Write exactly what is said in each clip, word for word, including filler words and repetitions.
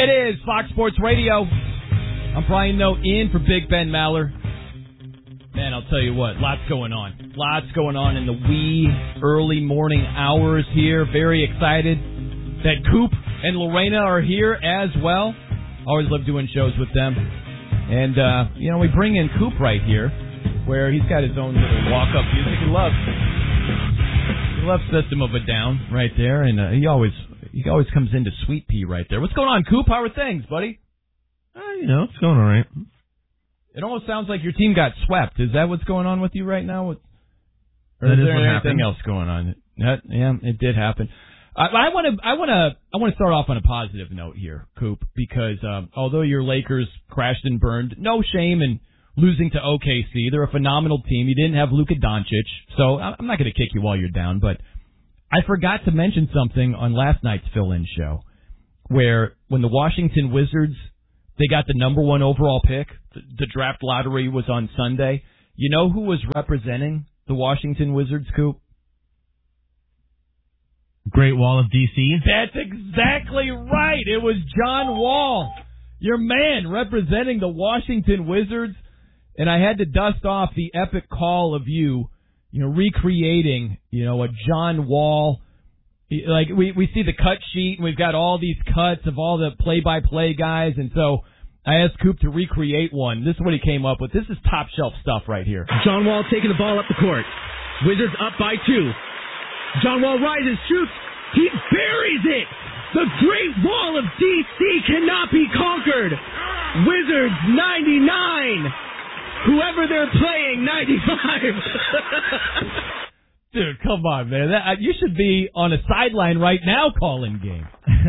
It is Fox Sports Radio. I'm Brian Noe in for Big Ben Maller. Man, I'll tell you what, lots going on. Lots going on in the wee early morning hours here. Very excited that Coop and Lorena are here as well. Always love doing shows with them. And, uh, you know, we bring in Coop right here, where he's got his own little walk-up music he loves. He loves System of a Down right there, and uh, he always he always comes into Sweet Pea right there. What's going on, Coop? How are things, buddy? Uh, you know, it's going all right. It almost sounds like your team got swept. Is that what's going on with you right now? Or that is is there what anything happened. else going on? That, yeah, it did happen. I want to, I want to, I want to start off on a positive note here, Coop, because um, although your Lakers crashed and burned, no shame in losing to O K C. They're a phenomenal team. You didn't have Luka Doncic, so I'm not going to kick you while you're down. But I forgot to mention something on last night's fill-in show, where when the Washington Wizards, they got the number one overall pick. The, the draft lottery was on Sunday. You know who was representing the Washington Wizards, Coop? Great Wall of D C. That's exactly right. It was John Wall, your man, representing the Washington Wizards. And I had to dust off the epic call of you, you know, recreating, you know, a John Wall. Like, we, we see the cut sheet, and we've got all these cuts of all the play-by-play guys. And so I asked Coop to recreate one. This is what he came up with. This is top-shelf stuff right here. John Wall taking the ball up the court. Wizards up by two. John Wall rises, shoots. He buries it. The Great Wall of D C cannot be conquered. Wizards ninety-nine. Whoever they're playing, ninety-five. Dude, come on, man. That, you should be on a sideline right now calling game.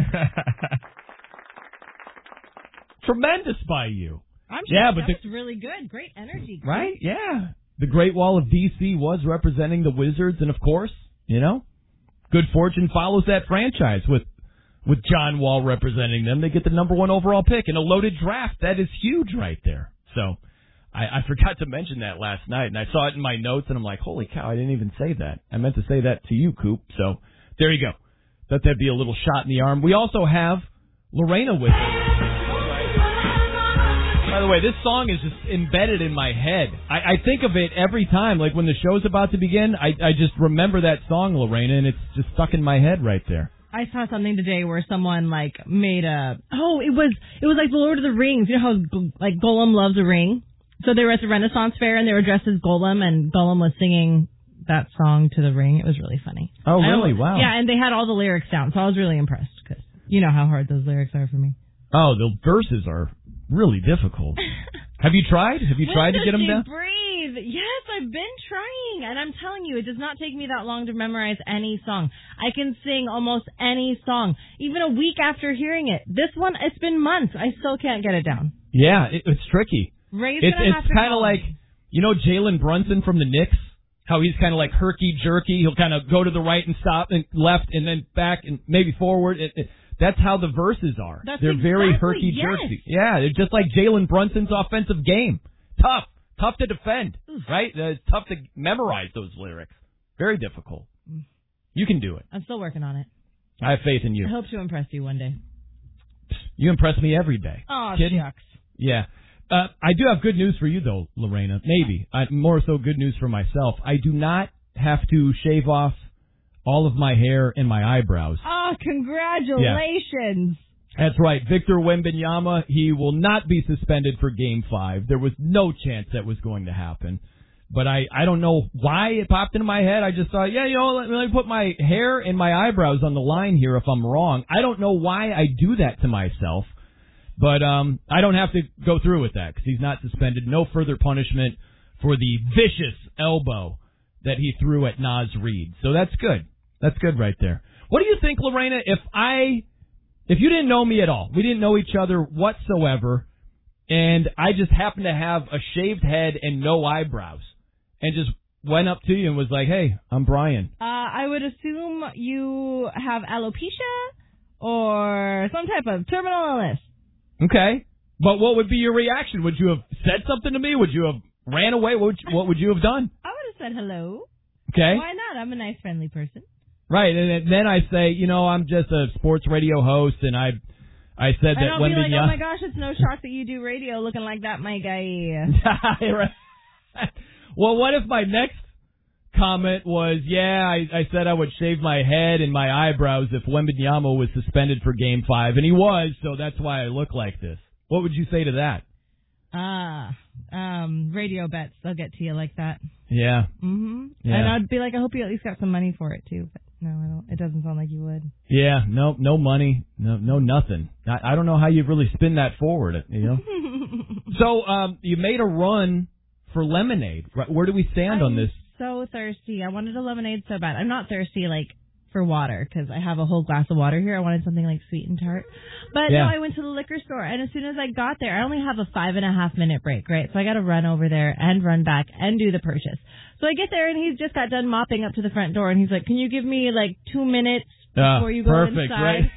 Tremendous by you. I'm sure yeah, that but the, was really good. Great energy. Right? Yeah. The Great Wall of D C was representing the Wizards, and of course, you know, good fortune follows that franchise with with John Wall representing them. They get the number one overall pick in a loaded draft. That is huge right there. So I, I forgot to mention that last night, and I saw it in my notes, and I'm like, holy cow, I didn't even say that. I meant to say that to you, Coop. So there you go. Thought that'd be a little shot in the arm. We also have Lorena with us. By the way, this song is just embedded in my head. I, I think of it every time. Like when the show's about to begin, I, I just remember that song, Lorena, and it's just stuck in my head right there. I saw something today where someone like made a oh it was it was like the Lord of the Rings. You know how like Gollum loves a ring. So they were at the Renaissance Fair and they were dressed as Gollum, and Gollum was singing that song to the ring. It was really funny. Oh really? Wow. Yeah, and they had all the lyrics down, so I was really impressed because you know how hard those lyrics are for me. Oh, the verses are really difficult. Have you tried? Have you tried to get them down? Breathe. Yes, I've been trying, and I'm telling you, it does not take me that long to memorize any song. I can sing almost any song, even a week after hearing it. This one, it's been months. I still can't get it down. Yeah, it, it's tricky. Ray's it's gonna have it's to kind of call like, me. you know, Jalen Brunson from the Knicks? How he's kind of like herky-jerky. He'll kind of go to the right and stop and left and then back and maybe forward. It, it, That's how the verses are. That's they're exactly, very herky-jerky. yes. Yeah, they're just like Jalen Brunson's offensive game. Tough. Tough to defend, Oof. right? Uh, it's tough to memorize those lyrics. Very difficult. You can do it. I'm still working on it. I have faith in you. I hope to impress you one day. You impress me every day. Oh, Kidding? shucks. Yeah. Uh, I do have good news for you, though, Lorena. Maybe. Uh, more so good news for myself. I do not have to shave off all of my hair and my eyebrows. Oh, congratulations. Yeah. That's right. Victor Wembanyama, he will not be suspended for Game five. There was no chance that was going to happen. But I, I don't know why it popped into my head. I just thought, yeah, you know, let, let me put my hair and my eyebrows on the line here if I'm wrong. I don't know why I do that to myself. But um, I don't have to go through with that because he's not suspended. No further punishment for the vicious elbow that he threw at Naz Reid. So that's good. That's good right there. What do you think, Lorena, if I, if you didn't know me at all, we didn't know each other whatsoever, and I just happened to have a shaved head and no eyebrows, and just went up to you and was like, hey, I'm Brian. Uh, I would assume you have alopecia or some type of terminal illness. Okay. But what would be your reaction? Would you have said something to me? Would you have ran away? What would you, what would you have done? I would have said hello. Okay. Why not? I'm a nice, friendly person. Right, and then I say, you know, I'm just a sports radio host, and I I said And that I'll be like, Wembanyama. oh my gosh, it's no shock that you do radio looking like that, my guy. Right. Well, what if my next comment was, yeah, I, I said I would shave my head and my eyebrows if Wembanyama was suspended for Game Five, and he was, so that's why I look like this. What would you say to that? Ah, um, radio bets. They'll get to you like that. Yeah. Mm-hmm. Yeah. And I'd be like, I hope you at least got some money for it too. But no, I don't. It doesn't sound like you would. Yeah. No. No money. No. No. Nothing. I, I don't know how you really spin that forward. You know. So, um, you made a run for lemonade. Right, where do we stand I'm on this? So thirsty. I wanted a lemonade so bad. I'm not thirsty like for water because I have a whole glass of water here. I wanted something like sweet and tart. But Yeah. no, I went to the liquor store, and as soon as I got there, I only have a five and a half minute break, right? So I got to run over there and run back and do the purchase. So I get there, and he's just got done mopping up to the front door, and he's like, "Can you give me like two minutes Uh, before you go perfect, inside?" right?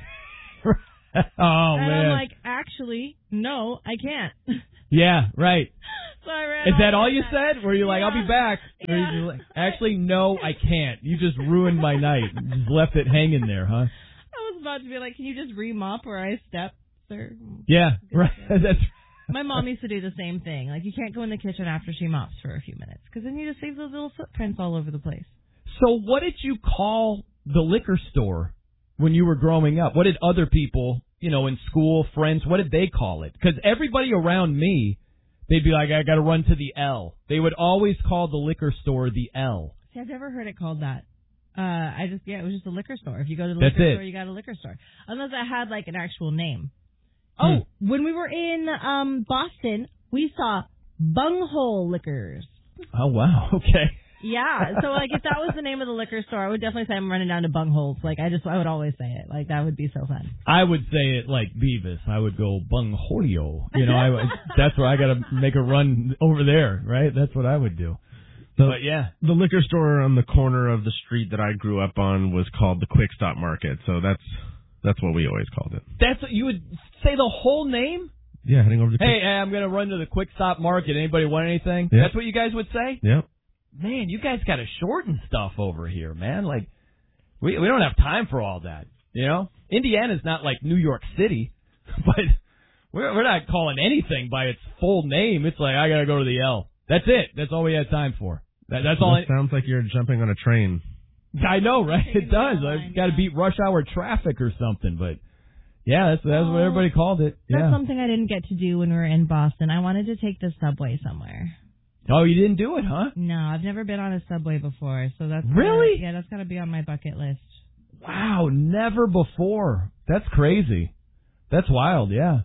Oh and man. I'm like, "Actually, no, I can't." Yeah. Right. So I ran Is that all all the you way said? back. Were you like, Yeah. I'll be back? Or Yeah. you like, actually, no, I can't. You just ruined my night. You just left it hanging there, huh? I was about to be like, "Can you just remop where I stepped, sir?" Yeah, right. That's My mom used to do the same thing. Like, you can't go in the kitchen after she mops for a few minutes because then you just leave those little footprints all over the place. So what did you call the liquor store when you were growing up? What did other people, you know, in school, friends, what did they call it? Because everybody around me, they'd be like, I got to run to the L. They would always call the liquor store the L. See, I've never heard it called that. Uh, I just, yeah, it was just a liquor store. If you go to the That's liquor it. store, you got a liquor store. Unless it had, like, an actual name. Hmm. Oh, when we were in um Boston, we saw Bunghole Liquors. Oh, wow. Okay. Yeah, so, like, if that was the name of the liquor store, I would definitely say I'm running down to Bungholes. Like, I just, I would always say it. Like, that would be so fun. I would say it like Beavis. I would go Bungholio. You know, I, that's where I got to make a run over there, right? That's what I would do. The, But yeah. the liquor store on the corner of the street that I grew up on was called the Quick Stop Market, so that's that's what we always called it. That's what you would say the whole name? Yeah, heading over to Hey, I'm going to run to the Quick Stop Market. Anybody want anything? Yeah. That's what you guys would say? Yep. Man, you guys got to shorten stuff over here, man. Like, we we don't have time for all that, you know? Indiana's not like New York City, but we're we're not calling anything by its full name. It's like, I got to go to the L. That's it. That's all we have time for. That, that's all. That sounds like you're jumping on a train. I, I know, right? It Taking does. the I've line, got to yeah. beat rush hour traffic or something, but yeah, that's that's what Oh, everybody called it. That's Yeah. something I didn't get to do when we were in Boston. I wanted to take the subway somewhere. Oh, you didn't do it, huh? No, I've never been on a subway before, so that's Really? Gotta, yeah, that's got to be on my bucket list. Wow, never before. That's crazy. That's wild, yeah.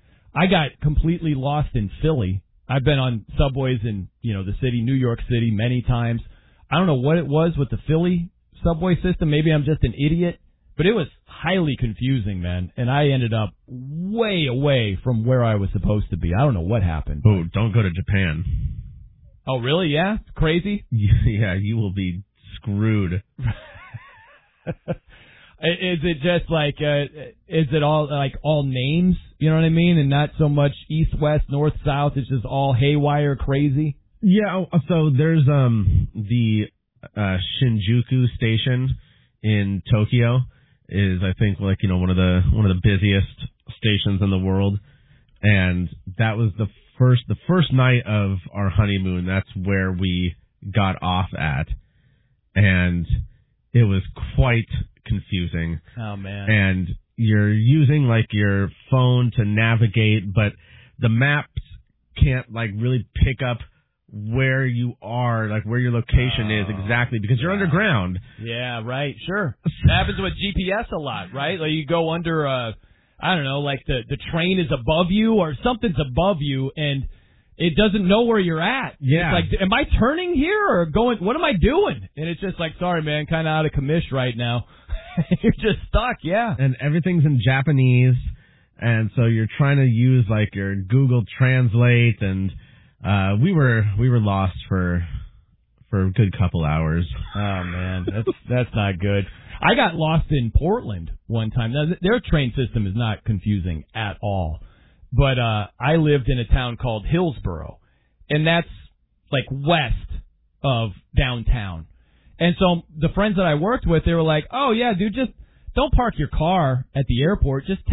I got completely lost in Philly. I've been on subways in, you know, the city, New York City, many times. I don't know what it was with the Philly subway system. Maybe I'm just an idiot, but it was highly confusing, man. And I ended up way away from where I was supposed to be. I don't know what happened. Oh, don't go to Japan. Oh, really? Yeah? It's crazy? Yeah, you will be screwed. Is it just like, uh, is it all like all names? You know what I mean? And not so much east, west, north, south. It's just all haywire crazy? Yeah, so there's um the uh, Shinjuku station in Tokyo is I think like you know one of the one of the busiest stations in the world, and that was the first the first night of our honeymoon. That's where we got off at, and it was quite confusing. Oh, man. And you're using like your phone to navigate, but the maps can't like really pick up where you are, like where your location Oh, is exactly, because you're yeah. underground. Yeah, right. Sure. It happens with G P S a lot, right? Like you go under, uh, I don't know, like the, the train is above you or something's above you and it doesn't know where you're at. Yeah. It's like, am I turning here or going, what am I doing? And it's just like, sorry, man, kind of out of commish right now. You're just stuck, yeah. And everything's in Japanese, and so you're trying to use like your Google Translate, and uh, we were we were lost for for a good couple hours. Oh man, that's that's not good. I got lost in Portland one time. Now, their train system is not confusing at all, but uh, I lived in a town called Hillsborough, and that's like west of downtown. And so the friends that I worked with, they were like, "Oh yeah, dude, just don't park your car at the airport. Just take the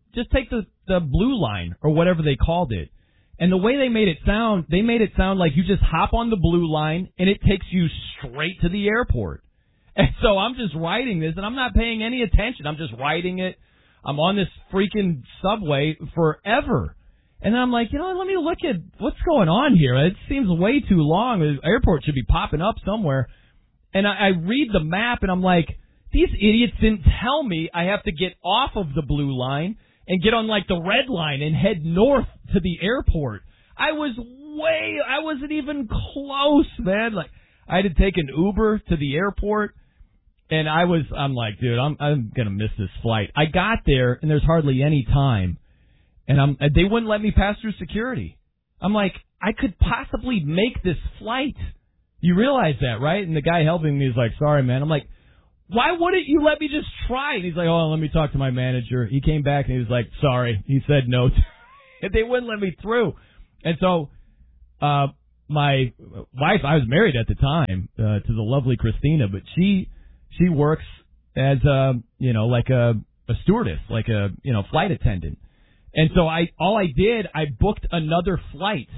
just take the, the blue line or whatever they called it. And the way they made it sound, they made it sound like you just hop on the blue line and it takes you straight to the airport. And so I'm just writing this and I'm not paying any attention. I'm just writing it. I'm on this freaking subway forever. And then I'm like, you know, let me look at what's going on here. It seems way too long. The airport should be popping up somewhere. And I, I read the map and I'm like, these idiots didn't tell me I have to get off of the blue line and get on like the red line and head north to the airport. I was way, I wasn't even close, man. Like I had to take an Uber to the airport and I was, I'm like, dude, I'm, I'm going to miss this flight. I got there and there's hardly any time and I'm, they wouldn't let me pass through security. I'm like, I could possibly make this flight. You realize that, right? And the guy helping me is like, sorry, man. I'm like, why wouldn't you let me just try? And he's like, oh, let me talk to my manager. He came back and he was like, sorry. He said no. And they wouldn't let me through. And so uh my wife, I was married at the time uh, to the lovely Christina, but she she works as a, you know, like a, a stewardess, like a, you know, flight attendant. And so I all I did, I booked another flight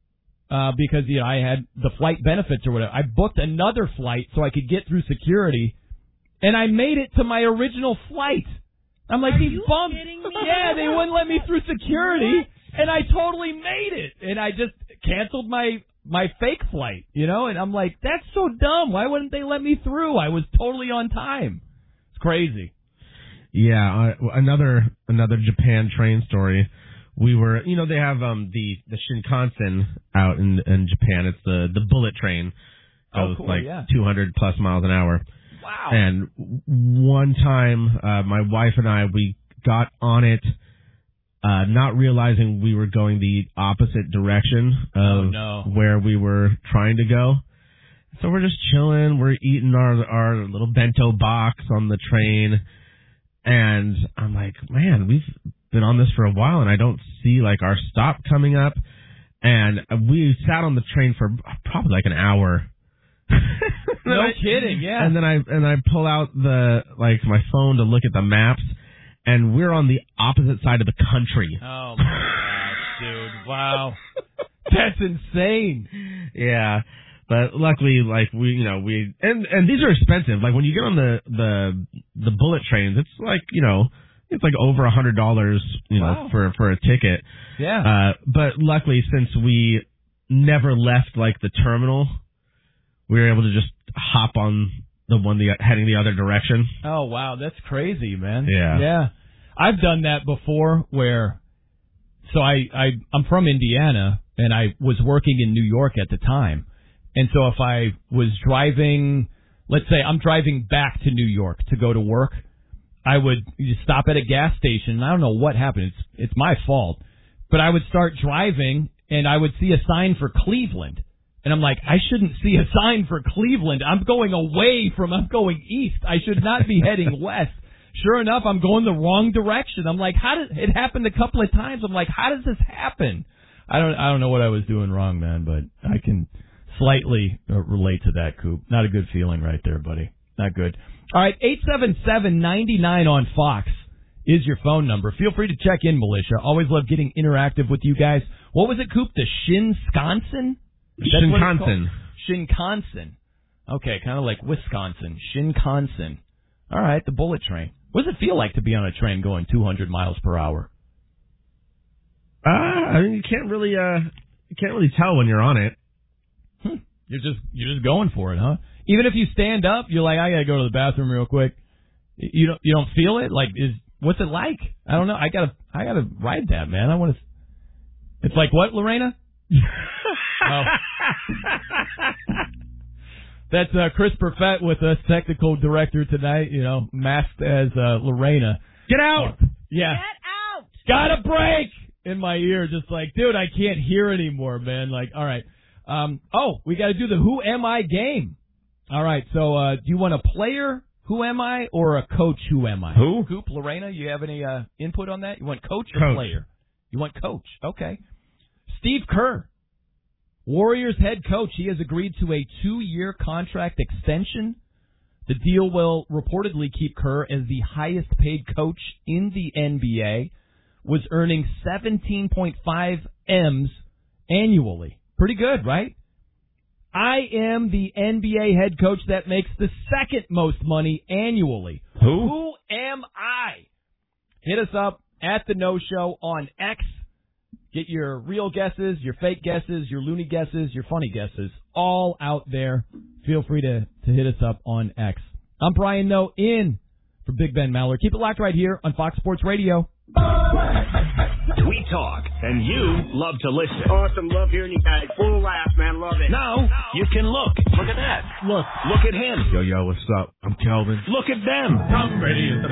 uh because, you know, I had the flight benefits or whatever. I booked another flight so I could get through security. And I made it to my original flight. I'm like, Are these you bums. kidding me? Yeah, they wouldn't let me through security, what? And I totally made it. And I just canceled my my fake flight, you know. And I'm like, that's so dumb. Why wouldn't they let me through? I was totally on time. It's crazy. Yeah, uh, another another Japan train story. We were, you know, they have um the the Shinkansen out in in Japan. It's the the bullet train. Goes Oh, cool, like yeah. two hundred plus miles an hour. Wow. And one time, uh, my wife and I, we got on it, uh, not realizing we were going the opposite direction of Oh, no. where we were trying to go. So we're just chilling. We're eating our, our little bento box on the train. And I'm like, man, we've been on this for a while and I don't see like our stop coming up. And we sat on the train for probably like an hour. No I, kidding, yeah. And then I and I pull out the like my phone to look at the maps, and we're on the opposite side of the country. Oh my gosh, dude! Wow, that's insane. Yeah, but luckily, like we, you know, we and and these are expensive. Like when you get on the the the bullet trains, it's like you know, it's like over a hundred dollars, you know, Wow. for for a ticket. Yeah. Uh, but luckily, since we never left like the terminal, we were able to just hop on the one the, heading the other direction. Oh, wow. That's crazy, man. Yeah. Yeah. I've done that before where, so I, I, I'm from Indiana and I was working in New York at the time. And so if I was driving, let's say I'm driving back to New York to go to work, I would stop at a gas station. And I don't know what happened. It's, it's my fault. But I would start driving and I would see a sign for Cleveland. And I'm like, I shouldn't see a sign for Cleveland. I'm going away from, I'm going east. I should not be heading west. Sure enough, I'm going the wrong direction. I'm like, how did, it happened a couple of times. I'm like, how does this happen? I don't, I don't know what I was doing wrong, man, but I can slightly uh, relate to that, Coop. Not a good feeling right there, buddy. Not good. All right, eight seven seven, nine nine on Fox is your phone number. Feel free to check in, Militia. Always love getting interactive with you guys. What was it, Coop? The Shinkansen? Shinkansen. Shinkansen. Okay, kind of like Wisconsin. Shinkansen. All right, the bullet train. What does it feel like to be on a train going two hundred miles per hour? Uh, I mean, you can't really, uh, you can't really tell when you're on it. Hmm. You're just you're just going for it, huh? Even if you stand up, you're like, I gotta go to the bathroom real quick. You don't you don't feel it? Like, is what's it like? I don't know. I gotta I gotta ride that, man. I want to. It's like what, Lorena? Oh. That's uh, Chris Perfett with us, technical director tonight, you know, masked as uh, Lorena. Get out! Uh, yeah. Get out! Got a break in my ear, just like, dude, I can't hear anymore, man. Like, all right. Um, oh, we got to do the Who Am I game. All right, so uh, do you want a player, Who Am I, or a coach, Who Am I? Who? Coop, Lorena, you have any uh, input on that? You want coach or Coach. player? You want coach. Okay. Steve Kerr. Warriors head coach, he has agreed to a two-year contract extension. The deal will reportedly keep Kerr as the highest-paid coach in the N B A. was earning seventeen point five M's annually. Pretty good, right? I am the N B A head coach that makes the second most money annually. Who? Who am I? Hit us up at the No Show on X. Get your real guesses, your fake guesses, your loony guesses, your funny guesses, all out there. Feel free to, to hit us up on X. I'm Brian Noe in for Big Ben Maller. Keep it locked right here on Fox Sports Radio. We talk, and you love to listen. Awesome. Love hearing you guys. Full laugh, man. Love it. Now, you can look. Look at that. Look. Look at him. Yo, yo, what's up? I'm Kelvin. Look at them. Tom Brady is the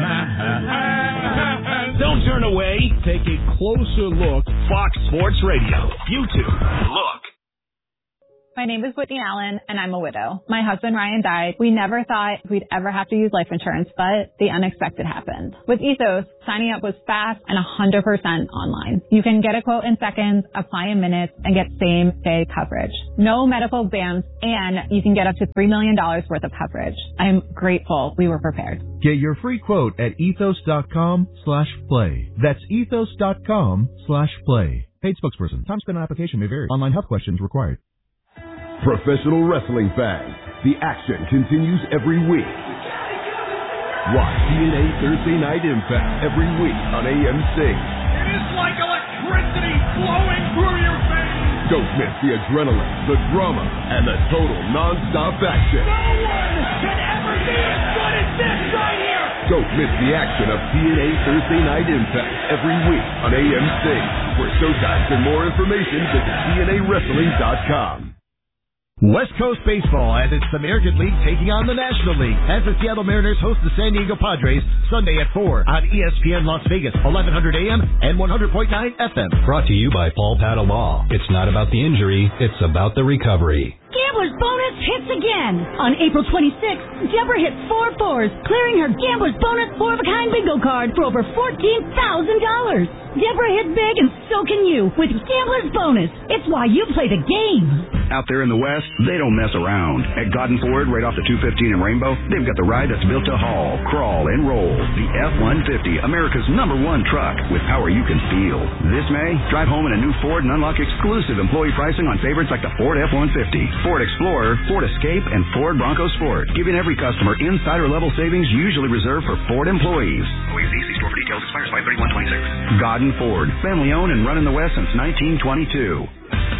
man. Don't turn away. Take a closer look. Fox Sports Radio. YouTube. Look. My name is Whitney Allen, and I'm a widow. My husband, Ryan, died. We never thought we'd ever have to use life insurance, but the unexpected happened. With Ethos, signing up was fast and one hundred percent online. You can get a quote in seconds, apply in minutes, and get same-day coverage. No medical exams, and you can get up to three million dollars worth of coverage. I'm grateful we were prepared. Get your free quote at ethos.com slash play. That's ethos.com slash play. Paid spokesperson. Time spent on application may vary. Online health questions required. Professional wrestling fans, the action continues every week. Watch T N A Thursday Night Impact every week on A M C. It is like electricity flowing through your veins. Don't miss the adrenaline, the drama, and the total non-stop action. No one can ever be as good as this right here. Don't miss the action of T N A Thursday Night Impact every week on A M C. For showtimes and more information, visit T N A wrestling dot com. West Coast Baseball has its American League taking on the National League as the Seattle Mariners host the San Diego Padres Sunday at four on E S P N Las Vegas, eleven hundred A M and one hundred point nine F M. Brought to you by Paul Paddle Law. It's not about the injury, it's about the recovery. Gambler's Bonus hits again. On April twenty-sixth, Deborah hit four fours, clearing her Gambler's Bonus four-of-a-kind bingo card for over fourteen thousand dollars. Deborah hit big, and so can you with Gambler's Bonus. It's why you play the game. Out there in the West, they don't mess around. At Godden Ford, right off the two fifteen in Rainbow, they've got the ride that's built to haul, crawl, and roll. The F one fifty, America's number one truck with power you can feel. This May, drive home in a new Ford and unlock exclusive employee pricing on favorites like the Ford F one fifty, Ford Explorer, Ford Escape, and Ford Bronco Sport, giving every customer insider-level savings usually reserved for Ford employees. Always easy. Store for details. Expires five thirty-one twenty-six. Godden Ford, family-owned and run in the West since nineteen twenty-two.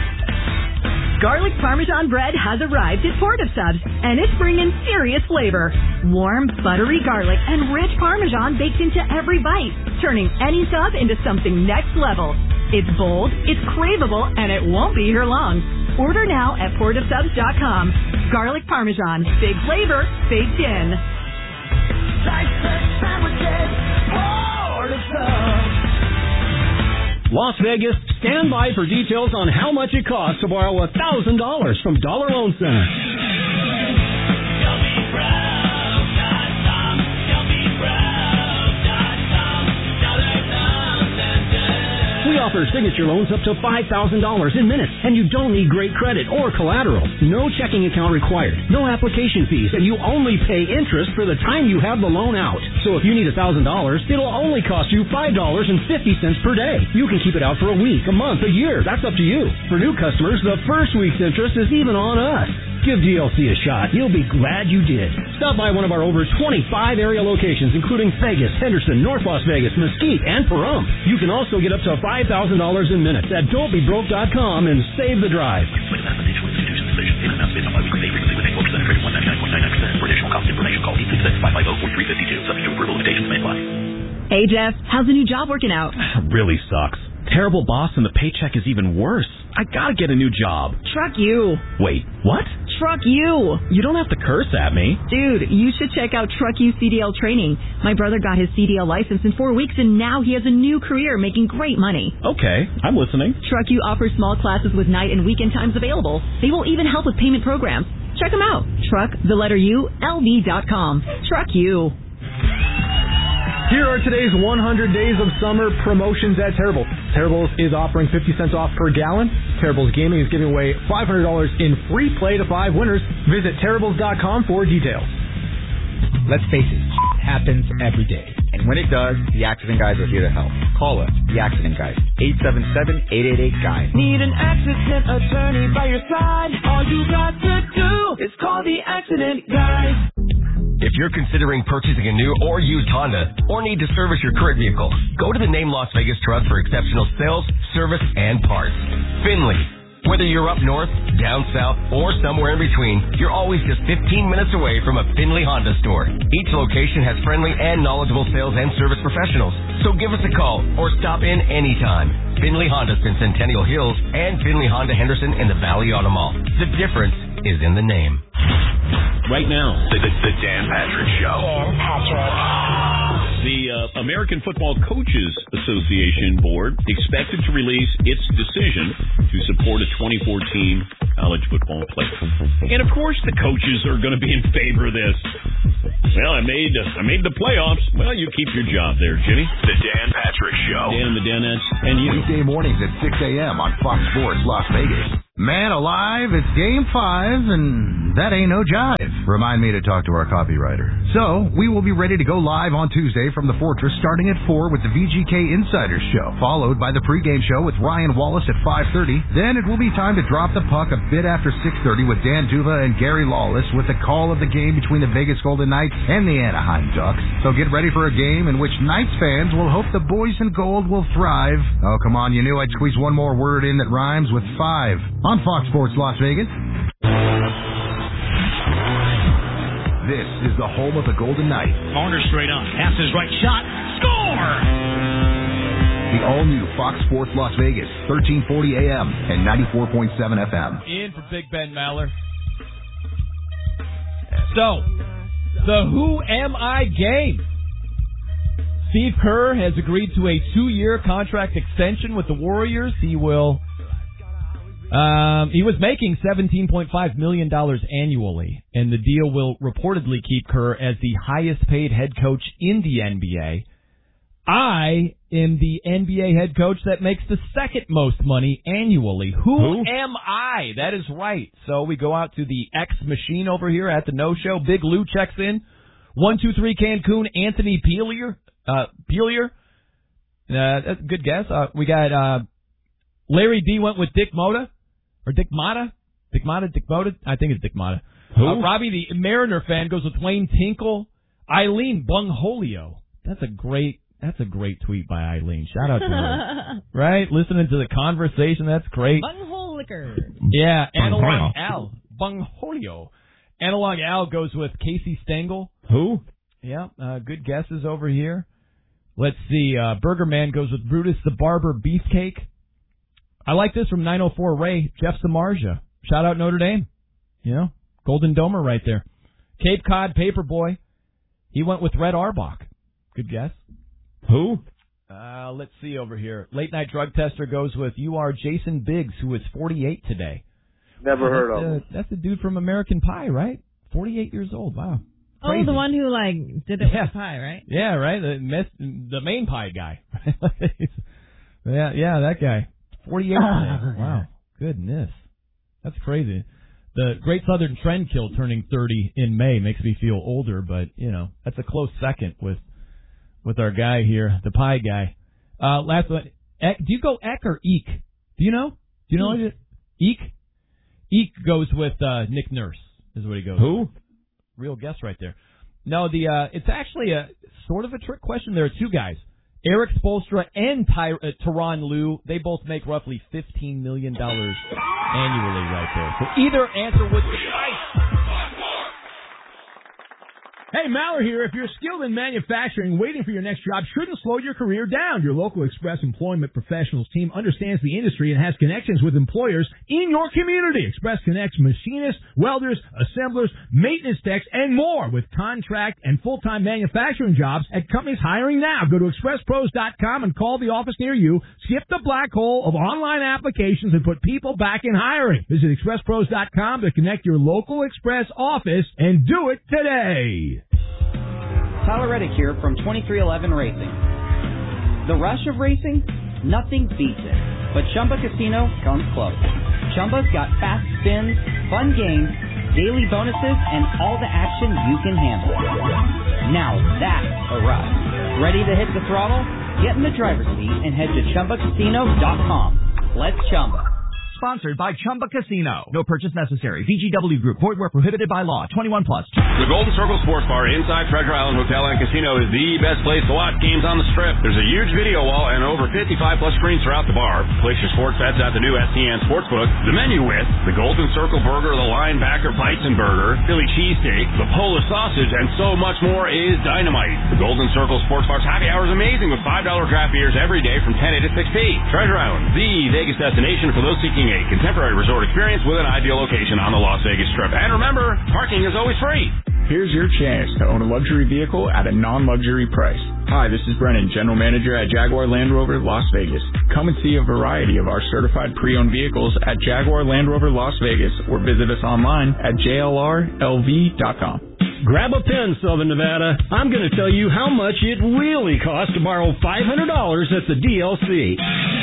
Garlic Parmesan bread has arrived at Port of Subs, and it's bringing serious flavor. Warm, buttery garlic and rich Parmesan baked into every bite, turning any sub into something next level. It's bold, it's craveable, and it won't be here long. Order now at port of subs dot com. Garlic Parmesan, big flavor, baked in. Port of Subs. Las Vegas, stand by for details on how much it costs to borrow one thousand dollars from Dollar Loan Center. We offer signature loans up to five thousand dollars in minutes, and you don't need great credit or collateral. No checking account required, no application fees, and you only pay interest for the time you have the loan out. So if you need one thousand dollars, it'll only cost you five dollars and fifty cents per day. You can keep it out for a week, a month, a year. That's up to you. For new customers, the first week's interest is even on us. Give D L C a shot. You'll be glad you did. Stop by one of our over twenty-five area locations, including Vegas, Henderson, North Las Vegas, Mesquite, and Pahrump. You can also get up to five thousand dollars in minutes at don't be broke dot com and save the drive. Hey, Jeff, how's the new job working out? Really sucks. Terrible boss and the paycheck is even worse. I gotta get a new job. Truck you. Wait, what? Truck you. You don't have to curse at me. Dude, you should check out Truck You C D L training. My brother got his C D L license in four weeks and now he has a new career making great money. Okay, I'm listening. Truck You offers small classes with night and weekend times available. They will even help with payment programs. Check them out. Truck, the letter U, L V dot com. Truck You. Here are today's one hundred days of summer promotions at Terrible. Terribles is offering fifty cents off per gallon. Terribles Gaming is giving away five hundred dollars in free play to five winners. Visit terribles dot com for details. Let's face it, it happens every day. And When it does, the Accident Guys are here to help. Call us, the Accident Guys, eight seven seven, eight eight eight, G U Y. Need an accident attorney by your side? All you got to do is call the Accident Guys. If you're considering purchasing a new or used Honda or need to service your current vehicle, go to the name Las Vegas Trust for exceptional sales, service, and parts. Finley. Whether you're up north, down south, or somewhere in between, you're always just fifteen minutes away from a Finley Honda store. Each location has friendly and knowledgeable sales and service professionals. So give us a call or stop in anytime. Finley Honda's in Centennial Hills and Finley Honda Henderson in the Valley Auto Mall. The difference is in the name. Right now, The, the, the Dan Patrick Show. Dan Patrick. the uh, American Football Coaches Association Board expected to release its decision to support a twenty fourteen college football playoff. And of course, the coaches are going to be in favor of this. Well, I made uh, I made the playoffs. Well, you keep your job there, Jimmy. The Dan Patrick Show. Dan and the Danettes and you. Weekday mornings at six a.m. on Fox Sports Las Vegas. Man alive, it's game five, and that ain't no jive. Remind me to talk to our copywriter. So, we will be ready to go live on Tuesday from the Fortress starting at four with the V G K Insiders Show, followed by the pregame show with Ryan Wallace at five thirty. Then it will be time to drop the puck a bit after six thirty with Dan Duva and Gary Lawless with the call of the game between the Vegas Golden Knights and the Anaheim Ducks. So get ready for a game in which Knights fans will hope the boys in gold will thrive. Oh, come on, you knew I'd squeeze one more word in that rhymes with five. On Fox Sports Las Vegas. This is the home of the Golden Knights. Corner straight on. Passes right shot. Score! The all-new Fox Sports Las Vegas, thirteen forty a.m. and ninety-four point seven F M. In for Big Ben Maller. So, the Who Am I game. Steve Kerr has agreed to a two-year contract extension with the Warriors. He will... Um, he was making seventeen point five million dollars annually, and the deal will reportedly keep Kerr as the highest-paid head coach in the N B A. I am the N B A head coach that makes the second most money annually. Who, Who? am I? That is right. So we go out to the X machine over here at the No Show. Big Lou checks in. One, two, three, Cancun. Anthony Peelier. Uh, Peelier. Uh, that's a good guess. Uh, we got uh, Larry D went with Dick Motta. Or Dick Motta? Dick Motta? Dick Motta? I think it's Dick Motta. Who? Uh, Robbie, the Mariner fan, goes with Wayne Tinkle. Eileen Bungholio. That's a great, that's a great tweet by Eileen. Shout out to her. Right? Listening to the conversation. That's great. Bungholiker. Yeah. Analog Al. Bungholio. Analog Al goes with Casey Stengel. Who? Yeah. Uh, good guesses over here. Let's see. Uh, Burger Man goes with Brutus the Barber Beefcake. I like this from nine oh four Ray, Jeff Samardzija. Shout out Notre Dame. You know, Golden Domer right there. Cape Cod Paperboy. He went with Red Auerbach. Good guess. Who? Uh, let's see over here. Late Night Drug Tester goes with you are Jason Biggs, who is forty-eight today. Never oh, heard of him. Uh, that's the dude from American Pie, right? forty-eight years old. Wow. Crazy. Oh, the one who, like, did it yeah. with the pie, right? Yeah, right? The, the main pie guy. yeah, yeah, that guy. forty-eight today. Wow. Goodness. That's crazy. The Great Southern Trendkill turning thirty in May makes me feel older, but, you know, that's a close second with with our guy here, the pie guy. Uh, last one. Eck, do you go Eck or Eek? Do you know? Do you know Eek? Eek? Eek goes with uh, Nick Nurse, is what he goes Who? with. Real guess right there. No, the uh, it's actually a sort of a trick question. There are two guys. Eric Spoelstra and Ty- uh, Tyronn Lue, they both make roughly fifteen million dollars annually right there. So either answer would suffice. Hey, Maller here. If you're skilled in manufacturing, waiting for your next job shouldn't slow your career down. Your local Express Employment Professionals team understands the industry and has connections with employers in your community. Express connects machinists, welders, assemblers, maintenance techs, and more with contract and full-time manufacturing jobs at companies hiring now. Go to express pros dot com and call the office near you. Skip the black hole of online applications and put people back in hiring. Visit express pros dot com to connect your local Express office and do it today. Tyler Reddick here from twenty-three eleven Racing. The rush of racing? Nothing beats it. But Chumba Casino comes close. Chumba's got fast spins, fun games, daily bonuses, and all the action you can handle. Now that's a rush. Ready to hit the throttle? Get in the driver's seat and head to Chumba Casino dot com. Let's Chumba. Sponsored by Chumba Casino. No purchase necessary. V G W Group. Void where prohibited by law. twenty-one plus. The Golden Circle Sports Bar inside Treasure Island Hotel and Casino is the best place to watch games on the Strip. There's a huge video wall and over fifty-five plus screens throughout the bar. Place your sports bets at the new S T N Sportsbook. The menu with the Golden Circle Burger, the Linebacker Bison Burger, Philly Cheesesteak, the Polish Sausage, and so much more is dynamite. The Golden Circle Sports Bar's happy hour is amazing with five dollar draft beers every day from ten A to six P. Treasure Island, the Vegas destination for those seeking a contemporary resort experience with an ideal location on the Las Vegas Strip. And remember, parking is always free. Here's your chance to own a luxury vehicle at a non-luxury price. Hi, this is Brennan, General Manager at Jaguar Land Rover Las Vegas. Come and see a variety of our certified pre-owned vehicles at Jaguar Land Rover Las Vegas or visit us online at J L R L V dot com. Grab a pen, Southern Nevada. I'm going to tell you how much it really costs to borrow five hundred dollars at the D L C.